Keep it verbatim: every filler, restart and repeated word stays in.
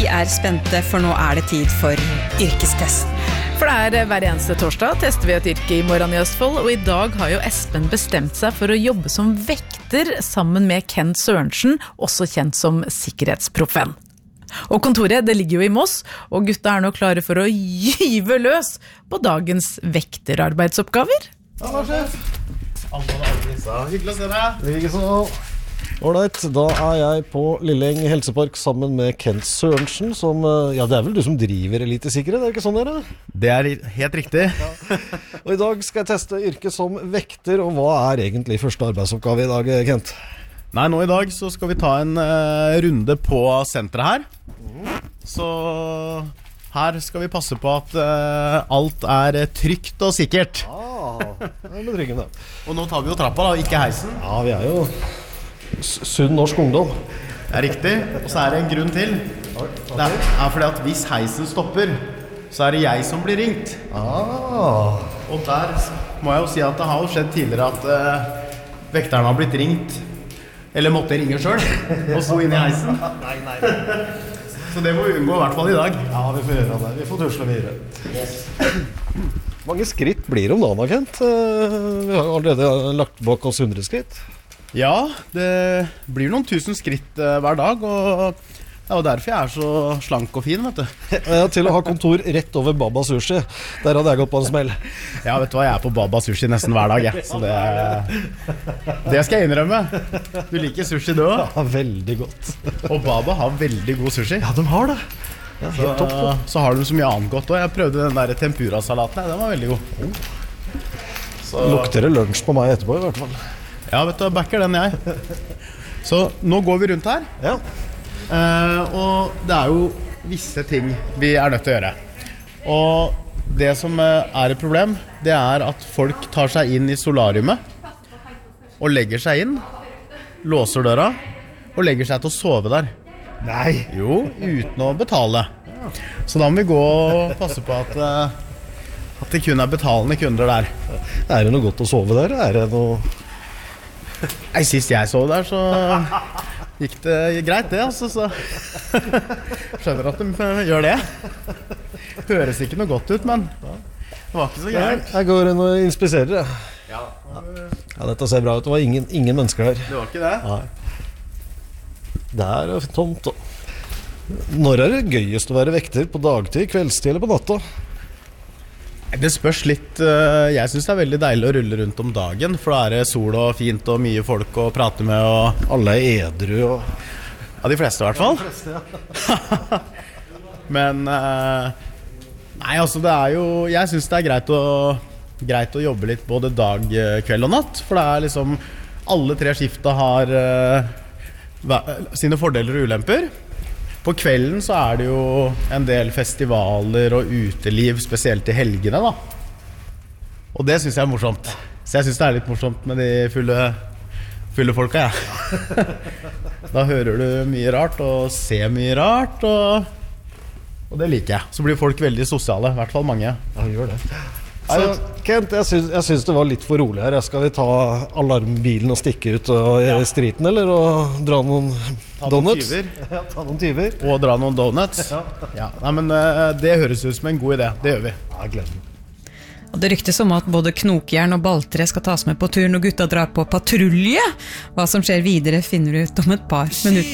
er spente, for nå er det tid for yrkestest. For det er hver eneste torsdag tester vi et yrke i Morgen i Østfold, og i dag har jo Espen bestemt seg for å jobbe som vekter sammen med Ken Sørensen, også kjent som sikkerhetsproffen. Og kontoret, det ligger jo i Moss, og gutta er nå klare for å gyve løs på dagens vekterarbeidsoppgaver. Ja, sjef. Hyggelig å se deg. Ikke så... Alright, da er jeg på Lilleng Helsepark sammen med Ken Sørensen, som, ja, det er vel du som driver Elitesikkerhet, er det ikke sånn dere? Det er helt riktig. Ja. Og i dag skal jeg teste yrket som vekter, og hva er egentlig første arbeidsoppgave i dag, Kent? Nei, nå i dag så skal vi ta en uh, runde på senteret her. Mm. Så her skal vi passe på at uh, alt er trygt og sikkert. Ah, det er betryggende. Og nå tar vi jo trappa da, ikke heisen. Ja, vi er jo... sunn norsk ungdom. Det er riktig, og så er det en grunn til. Det er fordi at hvis heisen stopper, så er det jeg som blir ringt. Ah. Og der må jeg jo si at det har jo skjedd tidligere at uh, vekterne har blitt ringt, eller måtte ringe selv, og stå inn i heisen. Nei, nei. Så det må vi unngå i hvert fall i dag. Ja, vi får gjøre det. Vi får tusle videre. Yes. Hvor mange skritt blir det om dagen, Kent? Vi har jo allerede lagt bak oss hundre skritt. Ja, det blir noen tusen skritt uh, hver dag, og det er jo derfor jeg er så slank og fin, vet du. Ja, til å ha kontor rett over Baba Sushi. Der hadde jeg gått på en smell. Ja, vet du hva, jeg er på Baba Sushi nesten hver dag, jeg. Så det, det skal jeg innrømme. Du liker sushi du også? Ja, veldig godt. Og Baba har veldig god sushi. Ja, de har det. Ja, helt topp. Så, så har de så mye annet godt, og jeg prøvde den der tempura-salaten, den var veldig god. Så lukter det lunsj på meg etterpå i hvert fall. Ja, vet du, jeg backer den jeg. Så nå går vi rundt her. Ja. Uh, og det er jo visse ting vi er nødt til å gjøre. Og det som er et problem, det er at folk tar seg inn i solariumet og legger seg inn, låser døra og legger seg til å sove der. Nei. Jo, uten å betale. Så da må vi gå og passe på at, uh, at det kun er betalende kunder der. Er det noe godt å sove der? Er det noe... Nei, sist jeg så der, så gikk det greit det, altså, så skjønner at de gjør det. Høres ikke noe godt ut, men det var ikke så greit. Jeg går inn og inspiserer, jeg. Ja. Ja, dette ser bra ut. Det var ingen, ingen mennesker der. Det var ikke det? Nei. Det er tomt. Når er det gøyest å være vekter? På dagtid, kveldstid eller på natta? Det spørs litt. Jeg synes det er veldig deilig å rulle rundt om dagen, for da er det sol og fint og mye folk å prate med, og alle er edru og... Ja, de fleste i hvert fall. Ja, de fleste, ja. Men nei, altså det er jo, jeg synes det er greit å, greit å jobbe litt både dag, kveld og natt, for det er liksom alle tre skifta har sine fordeler og ulemper. På kvelden så er det jo en del festivaler og uteliv, spesielt i helgene da. Og det synes jeg er morsomt. Så jeg synes det er litt morsomt med de fulle, fulle folka, ja. Da hører du mye rart og ser mye rart, og, og det liker jeg. Så blir folk veldig sosiale, i hvert fall mange. Ja, de gjør det. Så, Kent, jeg synes, jeg synes det var litt for rolig her. Skal vi ta alarmbilen og stikke ut og, i striten, eller og dra noen ta donuts? Noen tyver. Ja, ta noen tyver. Og dra noen donuts. Ja. Ja, nei, men det høres ut som en god idé. Det gjør vi. Ja, jeg gleder meg. Og det ryktes om at både knokjern og balltre skal tas med på tur når gutta drar på patrulje. Hva som skjer videre finner du ut om et par minutter.